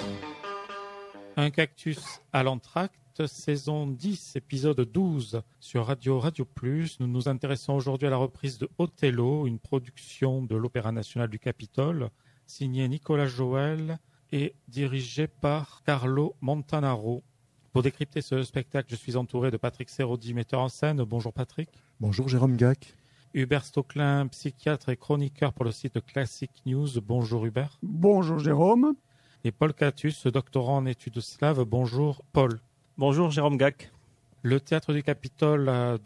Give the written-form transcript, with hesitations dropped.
Un cactus à l'entracte, saison 10, épisode 12, sur Radio Plus. Nous nous intéressons aujourd'hui à la reprise de Othello, une production de l'Opéra national du Capitole, signée Nicolas Joël et dirigée par Carlo Montanaro. Pour décrypter ce spectacle, je suis entouré de Patrick Serodi, metteur en scène. Bonjour Patrick. Bonjour Jérôme Gac. Hubert Stocklin, psychiatre et chroniqueur pour le site Classic News. Bonjour Hubert. Bonjour Jérôme. Et Paul Catus, doctorant en études slaves. Bonjour Paul. Bonjour Jérôme Gac. Le Théâtre du Capitole a